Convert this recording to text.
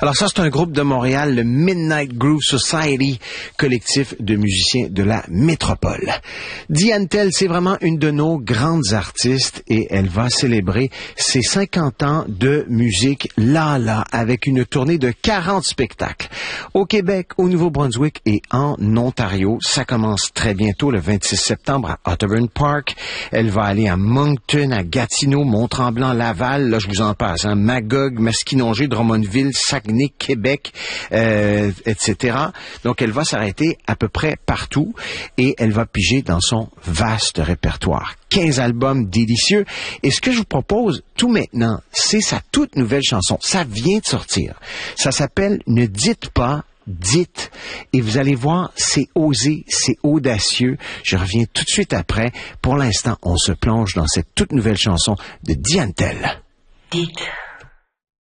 Alors ça, c'est un groupe de Montréal, le Midnight Groove Society, collectif de musiciens de la métropole. Diane Tell, c'est vraiment une de nos grandes artistes et elle va célébrer ses 50 ans de musique là, avec une tournée de 40 spectacles. Au Québec, au Nouveau-Brunswick et en Ontario, ça commence très bientôt, le 26 septembre à Otterburn Park. Elle va aller à Moncton, à Gatineau, Mont-Tremblant, Laval, là je vous en passe, hein, Magog, Masquinongé, Drummondville, Saguenay, Québec, etc. Donc elle va s'arrêter à peu près partout et elle va piger dans son vaste répertoire. 15 albums délicieux. Et ce que je vous propose tout maintenant, c'est sa toute nouvelle chanson. Ça vient de sortir. Ça s'appelle « Ne dites pas ». Dites, et vous allez voir, c'est osé, c'est audacieux. Je reviens tout de suite après. Pour l'instant, on se plonge dans cette toute nouvelle chanson de Diane Tell. Dites.